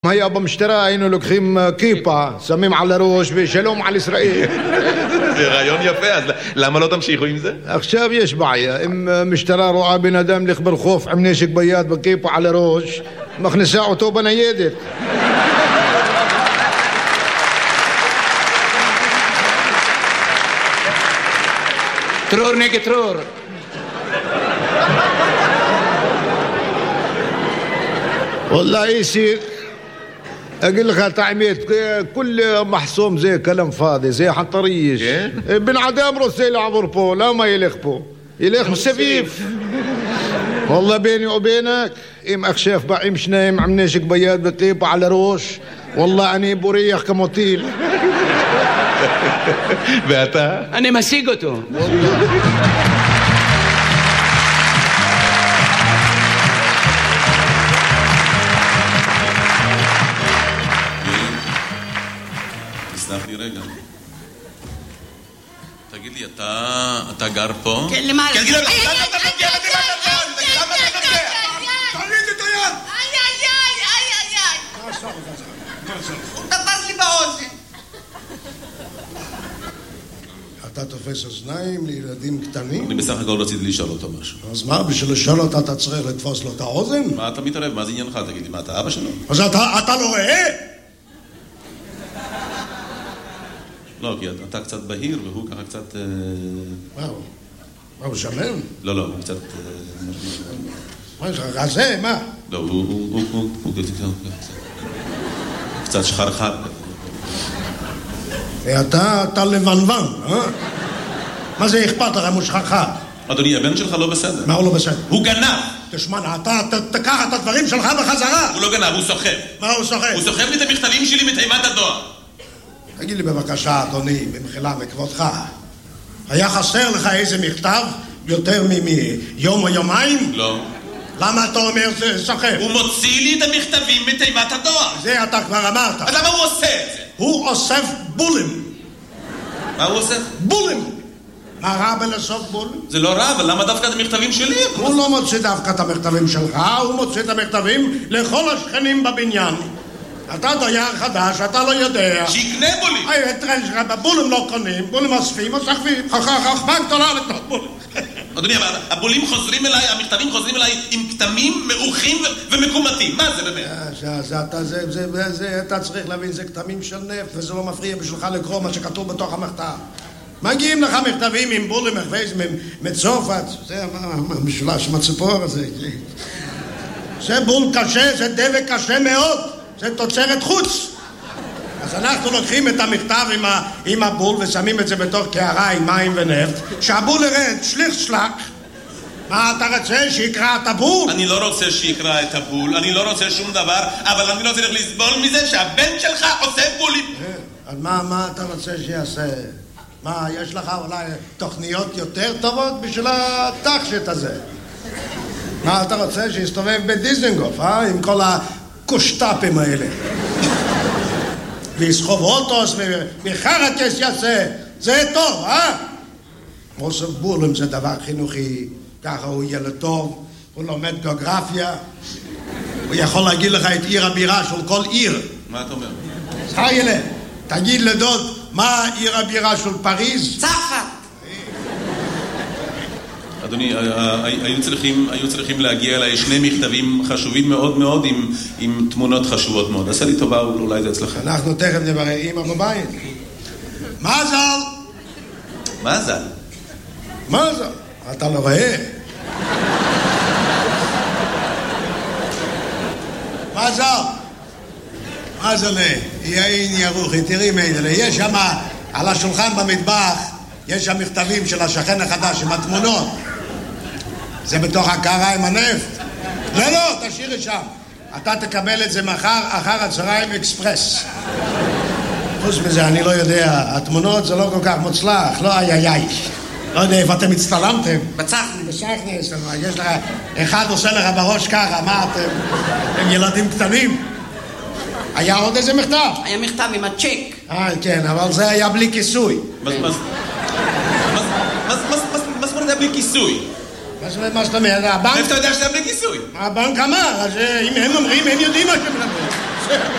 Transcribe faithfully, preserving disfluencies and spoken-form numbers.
היה במשטרה היינו לוקחים כיפה, שמים על הראש ושלום על ישראל. זה רעיון יפה, אז למה לא תמשיכו עם זה? עכשיו יש בעיה, אם משטרה רואה בן אדם לך ברחוב עם נשק ביד וכיפה על הראש, מכניסה אותו בניידת. טרור נגד טרור. والله يصير اقول لك تعميت كل محصوم زي كلام فاضي زي حطريش بن عدام رسي يلعبوا بو لا ما يلخ بو يلخ مسبيف والله بيني وبينك ام اخشاف بعيم شنايم عم ناشك بياد بقيب على روش والله اني بريح كموتيل. ואתה? אני משיג אותו. תסלח לי רגע. תגיד לי, אתה גר פה? כן, למעלה. תגיד לי, למה אתה נוגע לבי בטלפון? למה אתה נוגע? תוריד את היד! איי, איי, איי, איי, איי. הוא טפס לי באוזן. אתה תופס אוזניים לילדים קטנים? אני בסך הכל רציתי לשאול אותו משהו. אז מה, בשביל לשאול אותה אתה צריך לתפוס לו את האוזן? מה אתה מתערב? מה זה עניינך? תגיד לי, מה אתה אבא שלו? אז אתה לא רואה? לא, כי אתה קצת בהיר והוא ככה קצת... מה הוא? מה הוא שמן? לא, לא, הוא קצת... מה יש לך? רזה? מה? לא, הוא קצת שחרחר. אתה, אתה לבנוון, אה? מה זה אכפת לך אם הוא שחרחר? אדוני, הבן שלך לא בסדר. מה הוא לא בסדר? הוא גנב! תשמע, אתה תקח את הדברים שלך בחזרה. הוא לא גנב, הוא סוחב. מה הוא סוחב? הוא סוחב לי את המכתבים שלי מתיבת הדואר. תגיד לי בבקשה, אדוני, במחילה מכבודך, היה חסר לך איזה מכתב יותר מיום או יומיים? לא. למה אתה אומר זה סוחב? הוא מוציא לי את המכתבים מתיבת הדואר. זה אתה כבר אמרת. אז למה הוא עושה את זה? הוא אוסף בולים. מה הוא אוסף? בולים. מה רע בלאסוף בולים? זה לא רע, אבל למה דווקא את המכתבים שלי? הוא לא מוציא דווקא את המכתבים שלך, הוא מוציא את המכתבים לכל השכנים בבניין. אתה דייר חדש, אתה לא יודע. שיקנה בולים. היי, תראה שלך, בולים לא קונים, בולים אוספים, אוספים. חכמה גדולה לקנות בולים. אדוני, אבל הבולים חוזרים אליי, המכתבים חוזרים אליי עם כתמים מעוכים ומקומטים. מה זה באמת? אתה צריך להבין, זה כתמים של נפט, וזה לא מפריע בשבילך לקרוא מה שכתוב בתוך המכתב. מגיעים לך מכתבים עם בולים, מצרפת, זה המשולש עם הציפור הזה. זה בול קשה, זה דבק קשה מאוד, זה תוצרת חוץ. אז אנחנו לוקחים את המכתב עם, ה, עם הבול ושמים את זה בתוך קערה עם מים ונפט. שהבול ירד, שליך שלק. מה אתה רוצה? שיקרא את הבול? אני לא רוצה שיקרא את הבול, אני לא רוצה שום דבר, אבל אני לא צריך לסבול מזה שהבן שלך עושה בולים. אז מה, מה אתה רוצה שיעשה? מה, יש לך אולי תוכניות יותר טובות בשביל התחשת הזה? מה אתה רוצה שיסתובב בדיזנגוף, אה? עם כל הקושטאפים האלה. ויסחוב אוטוס וחרקס יעשה, זה טוב, אה? אוסף בולים זה דבר חינוכי, ככה הוא ילד טוב, הוא לומד גיאוגרפיה, הוא יכול להגיד לך את עיר הבירה של כל עיר. מה אתה אומר? חיילה, תגיד לדוד, מה עיר הבירה של פריז? צרפת. אדוני, היו צריכים, היו צריכים להגיע אליי שני מכתבים חשובים מאוד מאוד עם, עם תמונות חשובות מאוד. עשה לי טובה, אולי זה אצלך. אנחנו תכף נברר אמא בבית. מזל! מזל? מזל! אתה לא רואה? מזל! מזל, יאין ירוחי, תראי מיידלה, יש שם על השולחן במטבח, יש שם מכתבים של השכן החדש עם התמונות. זה בתוך הקערה עם הנפט. לא, לא, תשאירי שם. אתה תקבל את זה מחר, אחר הצהריים אקספרס. חוץ מזה, אני לא יודע, התמונות זה לא כל כך מוצלח, לא איי איי איי. לא יודע איפה אתם הצטלמתם. בצחני. בצחני, יש לך, אחד עושה לך בראש ככה, מה אתם, הם ילדים קטנים. היה עוד איזה מכתב? היה מכתב עם הצ'ק. אה, כן, אבל זה היה בלי כיסוי. מה זאת אומרת בלי כיסוי? מה זאת אומרת? הבנק... איפה אתה יודע שזה בלי כיסוי? הבנק אמר, אז אם הם אומרים, הם יודעים מה שהם אומרים.